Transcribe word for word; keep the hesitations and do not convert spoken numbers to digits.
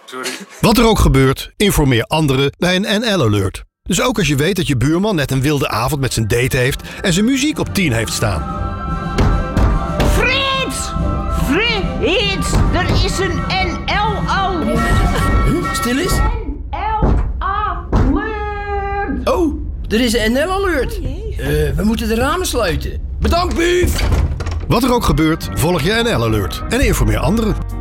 Sorry. Wat er ook gebeurt, informeer anderen bij een N L-alert. Dus ook als je weet dat je buurman net een wilde avond met zijn date heeft en zijn muziek op tien heeft staan. Frits! Frits! Er is een N L-alert! Huh? Stil eens? N L-alert! Oh, er is een N L-alert. Uh, we moeten de ramen sluiten. Bedankt, Bief! Wat er ook gebeurt, volg je N L-alert en informeer anderen.